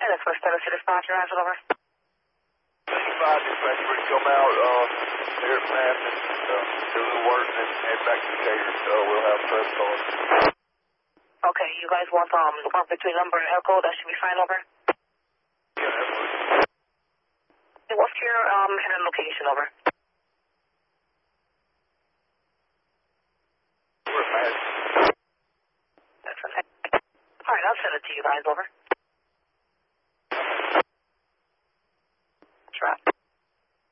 And that's West Tennessee Dispatch, Roger, over. 55 dispatch, ready to come out here at Madison, do the work and head back to Decatur. We'll have press cars. Okay, you guys want work between number and Elko? That should be fine, over. Yeah, absolutely. Hey, what's your head and location, over? We're at Madison. That's okay. All right, I'll send it to you guys, over.